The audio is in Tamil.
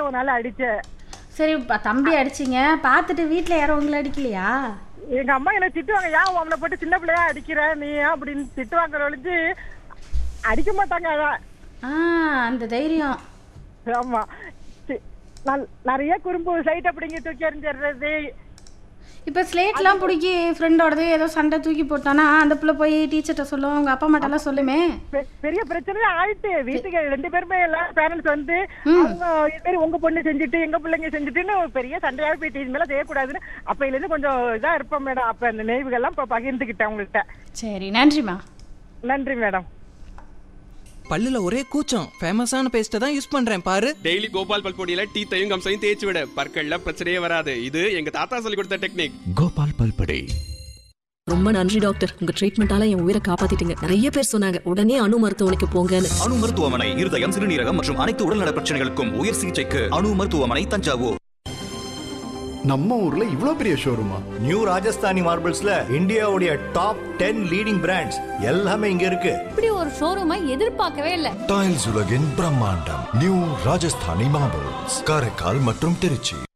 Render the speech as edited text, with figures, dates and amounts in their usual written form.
ஒரு நாள் அடிச்சேன். சரி தம்பி அடிச்சிங்க, பார்த்துட்டு வீட்டில் யாரும் உங்களை அடிக்கலையா? எங்க அம்மா என்ன திட்டுவாங்க, ஏன் அவனை போட்டு சின்ன பிள்ளையா அடிக்கிற நீ அப்படின்னு திட்டுவாங்க ஒழிஞ்சு அடிக்க மாட்டாங்க. அதான் அந்த தைரியம். ஆமா, நிறைய குறும்பு சைட் அப்படிங்க தூக்கி எறிஞ்சிடுறது. இப்போ ஸ்லேட்லாம் பிடிக்கி ஃப்ரெண்டோடது ஏதோ சண்டை தூக்கி போட்டானா அந்த பிள்ளை போய் டீச்சர்கிட்ட சொல்லும், உங்கள் அப்பா அம்மாட்டெல்லாம் சொல்லுமே. பெரிய பிரச்சனையே ஆயிட்டு. வீட்டுக்கு 2 பேருமே எல்லாம் பேரண்ட்ஸ் வந்து அவங்க இது மாதிரி உங்க பொண்ணு செஞ்சுட்டு எங்க பிள்ளைங்க செஞ்சுட்டுன்னு பெரிய சண்டையாக போயிட்டு இது மேலே செய்யக்கூடாதுன்னு அப்பையிலேருந்து கொஞ்சம் இதாக இருப்போம் மேடம். அப்போ அந்த நினைவுகள்லாம் இப்போ பகிர்ந்துக்கிட்டேன் உங்கள்கிட்ட. சரி, நன்றிம்மா. நன்றி மேடம். பல்லுல ஒரே கூச்சம், ஃபேமஸான பேஸ்ட்டை தான் யூஸ் பண்றேன் பாரு. டெய்லி கோபால் பல்பொடியில டீத்தையும் கம்சையும் தேய்ச்சி விட, பற்கள்ல பிரச்சனையே வராது. இது எங்க தாத்தா சொல்லி கொடுத்த டெக்னிக். கோபால் பல்பொடி. ரொம்ப நன்றி டாக்டர், உங்க ட்ரீட்மெண்டால என் உயிரை காப்பாத்திட்டீங்க. நிறைய பேர் சொன்னாங்க உடனே அணு மருத்துவமனைக்கு போங்கன்னு. அணு மருத்துவமனை இருதயம், சிறுநீரகம் மற்றும் அனைத்து உடல்நல பிரச்சனைகளுக்கும் உயர் சிகிச்சைக்கு அணு மருத்துவமனை, தஞ்சாவூர். நம்ம ஊர்ல இவ்ளோ பெரிய ஷோரூமா? நியூ ராஜஸ்தானி மார்பிள்ஸ்ல இந்தியாவுடைய டாப் 10 லீடிங் பிராண்ட்ஸ் எல்லாமே இங்க இருக்கு. இப்படி ஒரு ஷோரூமை எதிர்பார்க்கவே இல்ல. டைல்ஸ் உலகின் பிரம்மாண்டம் நியூ ராஜஸ்தானி மார்பிள்ஸ், காரைக்கால் மற்றும் திருச்சி.